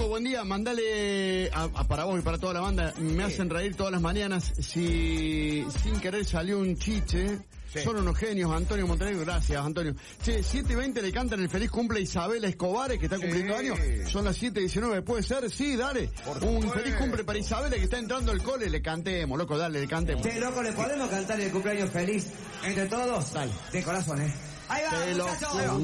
Nico, buen día. Mandale para vos y para toda la banda. Me hacen reír todas las mañanas. Si sin querer salió un chiche. Sí. Son unos genios, Antonio Montenegro. Gracias, Antonio. Che, 7:20 le cantan el feliz cumple a Isabela Escobares, que está cumpliendo años. Son las 7:19. ¿Puede ser? Sí, dale. Un feliz cumple para Isabela, que está entrando al cole. Le cantemos, loco, dale, le cantemos. Che, loco, ¿le podemos cantar el cumpleaños feliz entre todos? Dale. De corazón, Ahí va, muchachos.